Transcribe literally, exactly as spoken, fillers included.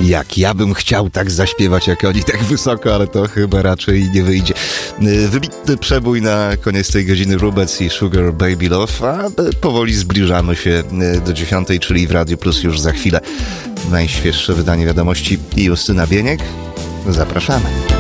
Jak ja bym chciał tak zaśpiewać jak oni, tak wysoko, ale to chyba raczej nie wyjdzie. Wybitny przebój na koniec tej godziny, Rubec i Sugar Baby Love, a powoli zbliżamy się do dziesiątej, czyli w Radiu Plus już za chwilę najświeższe wydanie wiadomości i Justyna Bieniek. Zapraszamy.